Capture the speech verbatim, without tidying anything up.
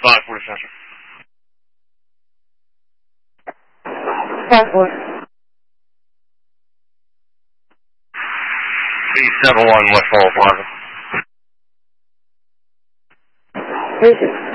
five forty Central. five forty. eight seven one West Hall Plaza. three six.